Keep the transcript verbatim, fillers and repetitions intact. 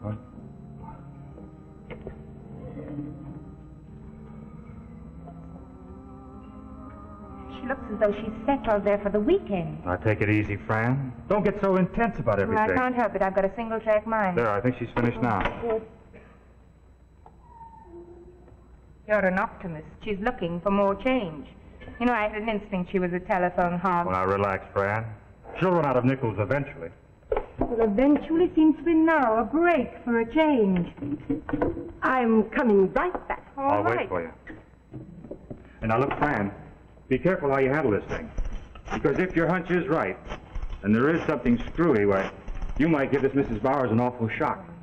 What? She looks as though she's settled there for the weekend. Now, take it easy, Fran. Don't get so intense about Well, everything. I can't help it. I've got a single-track mind. There, I think she's finished now. You're an optimist. She's looking for more change. You know, I had an instinct she was a telephone hog. Well, now, relax, Fran. She'll run out of nickels eventually. Well, eventually seems to be now. A break for a change. I'm coming right back. All I'll right. wait for you. And now, look, Fran, be careful how you handle this thing. Because if your hunch is right, and there is something screwy, why, you might give this Missus Bowers an awful shock.